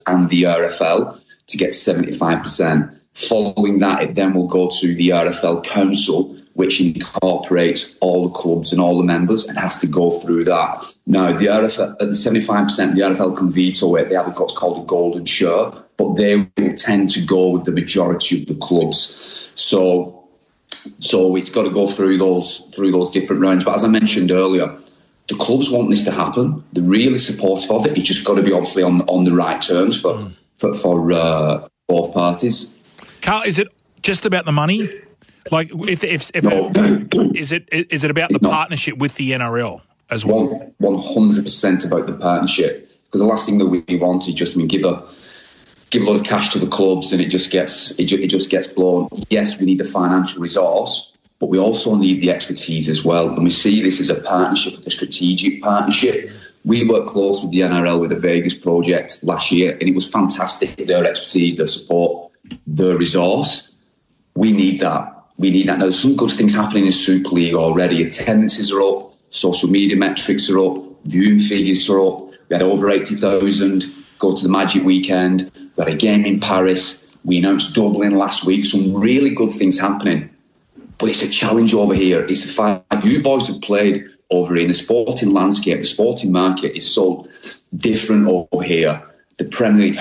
and the RFL to get 75%. Following that, it then will go to the RFL Council, which incorporates all the clubs and all the members and has to go through that. Now, the RFL, at the 75%, the RFL can veto it. They have what's called a golden share, but they will tend to go with the majority of the clubs. So it's got to go through those different rounds. But as I mentioned earlier, the clubs want this to happen. They're really supportive of it. It's just got to be obviously on the right terms for both parties. Carl, is it just about the money? Like, no. Is it about the partnership with the NRL as well? 100% about the partnership, because the last thing that we want is just give a lot of cash to the clubs and it just gets blown. Yes, we need the financial resource, but we also need the expertise as well. And we see this as a partnership, a strategic partnership. We worked close with the NRL with the Vegas project last year, and it was fantastic. Their expertise, their support, their resource. We need that. Now, there's some good things happening in Super League already. Attendances are up, social media metrics are up, viewing figures are up. We had over 80,000 go to the Magic weekend. We had a game in Paris. We announced Dublin last week. Some really good things happening. But it's a challenge over here. It's the fact you boys have played over in the sporting landscape. The sporting market is so different over here. The Premier League